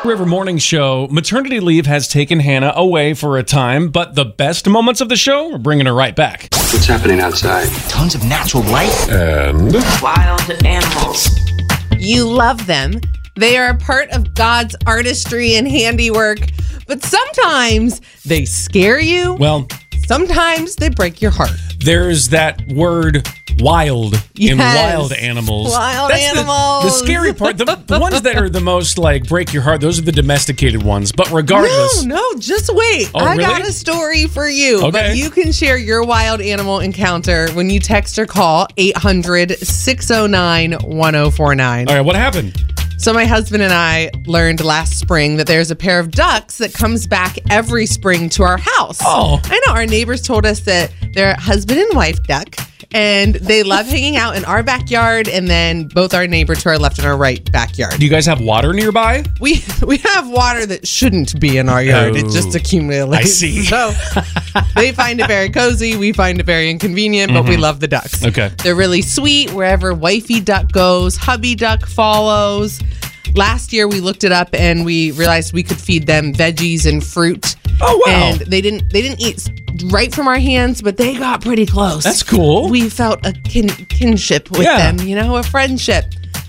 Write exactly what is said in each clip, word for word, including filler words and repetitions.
River Morning Show, maternity leave has taken Hannah away for a time, but the best moments of the show are bringing her right back. What's happening outside? Tons of natural light. And wild animals. You love them. They are a part of God's artistry and handiwork, but sometimes they scare you. Well, sometimes they break your heart. There's that word wild yes. in wild animals. Wild That's animals. The, the scary part, the, the ones that are the most like break your heart, those are the domesticated ones. But regardless. No, no, just wait. Oh, I really? got a story for you. Okay. But you can share your wild animal encounter when you text or call eight hundred, six oh nine, one oh four nine. All right, what happened? So my husband and I learned last spring that there's a pair of ducks that comes back every spring to our house. Oh. I know. Our neighbors told us that they're a husband and wife duck, and they love hanging out in our backyard, and then both our neighbor to our left and our right backyard. Do you guys have water nearby? We we have water that shouldn't be in our yard. Oh, it just accumulates. I see. So they find it very cozy. We find it very inconvenient, but mm-hmm. we love the ducks. Okay. They're really sweet. Wherever wifey duck goes, hubby duck follows. Last year we looked it up and we realized we could feed them veggies and fruit. Oh wow! And they didn't they didn't eat right from our hands, but they got pretty close. That's cool. We felt a kin- kinship with yeah. them, you know, a friendship.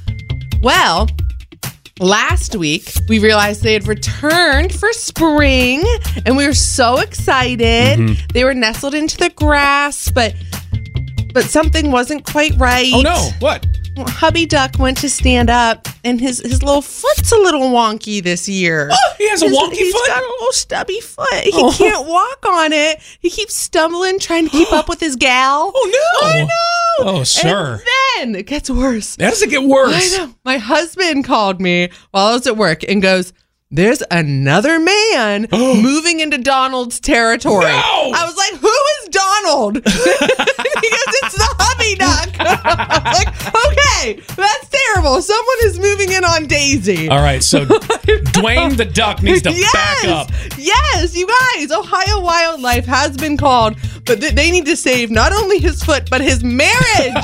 Well, last week we realized they had returned for spring, and we were so excited. Mm-hmm. They were nestled into the grass, but but something wasn't quite right. Oh no! What? Hubby Duck went to stand up, and his, his little foot's a little wonky this year. Oh, he has a his, wonky he's foot? He's got a little stubby foot. He oh. can't walk on it. He keeps stumbling, trying to keep up with his gal. Oh, no. I know. Oh, sir. And then it gets worse. How does it get worse? I know. My husband called me while I was at work and goes, there's another man moving into Donald's territory. No! I was like, who is Donald? Because it's the hubby duck. I was like, okay, that's terrible. Someone is moving in on Daisy. All right, so Dwayne the duck needs to yes! back up. Yes, you guys, Ohio Wildlife has been called, but th- they need to save not only his foot, but his marriage.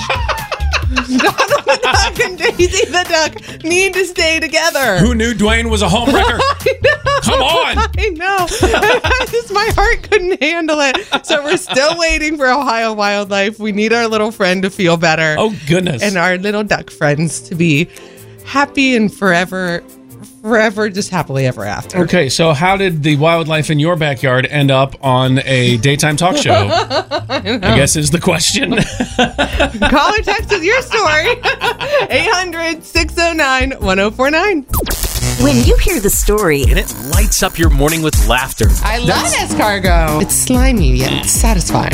Donald the duck and Daisy the duck need to stay together. Who knew Dwayne was a homewrecker? I know. Come on. I know. I just, my heart couldn't handle it. So we're still waiting for Ohio Wildlife. We need our little friend to feel better. Oh, goodness. And our little duck friends to be happy and forever, forever, just happily ever after. Okay, so how did the wildlife in your backyard end up on a daytime talk show? I, I guess is the question. Call or text us your story. eight hundred, six oh nine, one oh four nine. When you hear the story, and it lights up your morning with laughter. I love escargot. It's slimy yet it's satisfying.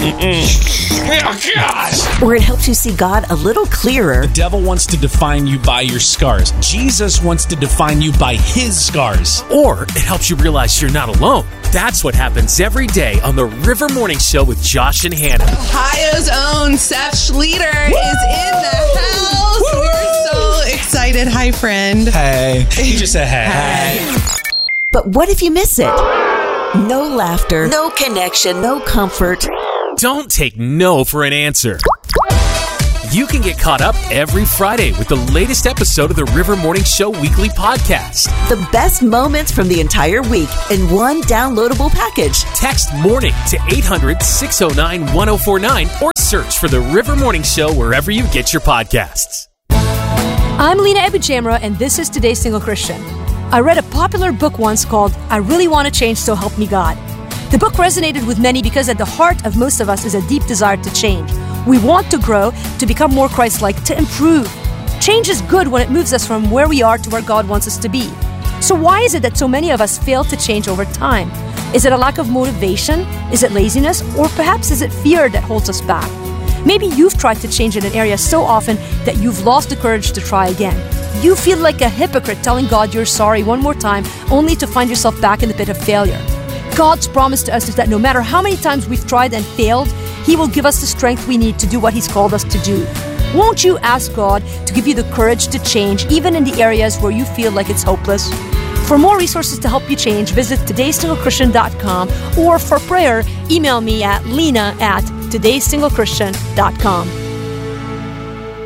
Oh, gosh. Or it helps you see God a little clearer. The devil wants to define you by your scars. Jesus wants to define you by his scars. Or it helps you realize you're not alone. That's what happens every day on the River Morning Show with Josh and Hannah. Ohio's own Seth Schleter Woo! Is in the house. Woo! We're so excited. Hi, friend. Hey. He just said hey. Hey. But what if you miss it? No laughter, no connection, no comfort. Don't take no for an answer. You can get caught up every Friday with the latest episode of the River Morning Show weekly podcast. The best moments from the entire week in one downloadable package. Text MORNING to eight hundred, six oh nine, one oh four nine or search for the River Morning Show wherever you get your podcasts. I'm Lena Ebujamra, and this is Today's Single Christian. I read a popular book once called I Really Want to Change, So Help Me God. The book resonated with many because at the heart of most of us is a deep desire to change. We want to grow, to become more Christ-like, to improve. Change is good when it moves us from where we are to where God wants us to be. So why is it that so many of us fail to change over time? Is it a lack of motivation? Is it laziness? Or perhaps is it fear that holds us back? Maybe you've tried to change in an area so often that you've lost the courage to try again. You feel like a hypocrite telling God you're sorry one more time, only to find yourself back in the pit of failure. God's promise to us is that no matter how many times we've tried and failed, He will give us the strength we need to do what He's called us to do. Won't you ask God to give you the courage to change, even in the areas where you feel like it's hopeless? For more resources to help you change, visit todays single christian dot com, or for prayer, email me at lena at todays single christian dot com.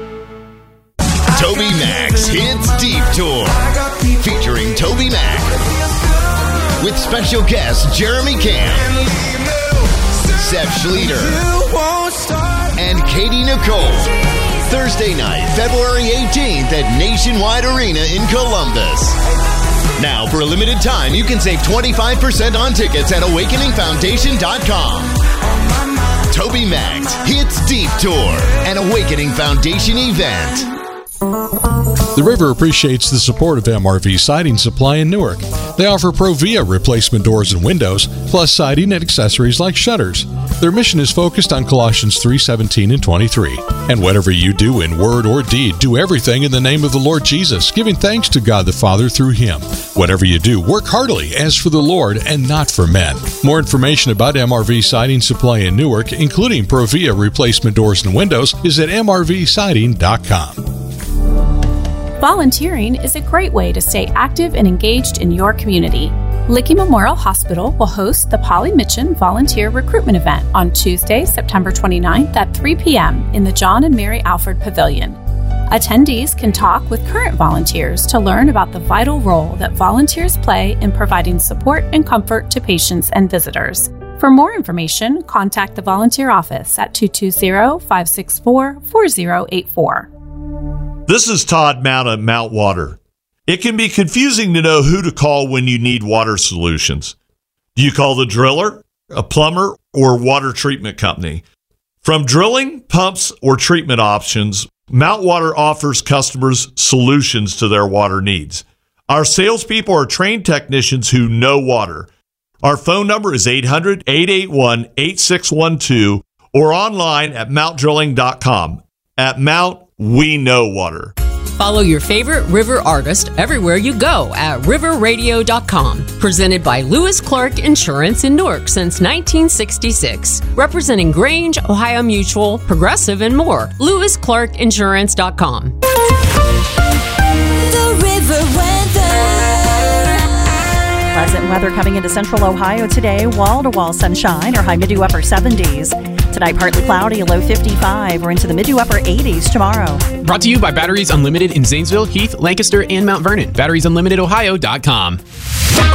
Toby Mac's Hits Deep Tour, featuring Toby Mac. with special guests Jeremy Camp, Seth Schleter, and Katie Nicole. Thursday night, February eighteenth at Nationwide Arena in Columbus. Now, for a limited time, you can save twenty-five percent on tickets at awakening foundation dot com. Toby Max Hits Deep Tour, an Awakening Foundation event. The River appreciates the support of M R V Siding Supply in Newark. They offer Provia replacement doors and windows, plus siding and accessories like shutters. Their mission is focused on Colossians three seventeen and twenty-three. And whatever you do in word or deed, do everything in the name of the Lord Jesus, giving thanks to God the Father through Him. Whatever you do, work heartily as for the Lord and not for men. More information about M R V Siding Supply in Newark, including Provia replacement doors and windows, is at m r v siding dot com. Volunteering is a great way to stay active and engaged in your community. Lickey Memorial Hospital will host the Polly Mitchin Volunteer Recruitment Event on Tuesday, September twenty-ninth at three p.m. in the John and Mary Alford Pavilion. Attendees can talk with current volunteers to learn about the vital role that volunteers play in providing support and comfort to patients and visitors. For more information, contact the volunteer office at two two zero, five six four, four zero eight four. This is Todd Mount at Mount Water. It can be confusing to know who to call when you need water solutions. Do you call the driller, a plumber, or water treatment company? From drilling, pumps, or treatment options, Mount Water offers customers solutions to their water needs. Our salespeople are trained technicians who know water. Our phone number is eight hundred, eight eight one, eight six one two or online at mount drilling dot com. At Mount, we know water. Follow your favorite River artist everywhere you go at river radio dot com. Presented by Lewis Clark Insurance in Newark since nineteen sixty-six. Representing Grange, Ohio Mutual, Progressive, and more. lewis clark insurance dot com. The River weather. Pleasant weather coming into central Ohio today. Wall-to-wall sunshine or high mid to upper seventies. Tonight, partly cloudy, a low fifty-five. We're into the mid to upper eighties tomorrow. Brought to you by Batteries Unlimited in Zanesville, Heath, Lancaster, and Mount Vernon. batteries unlimited ohio dot com.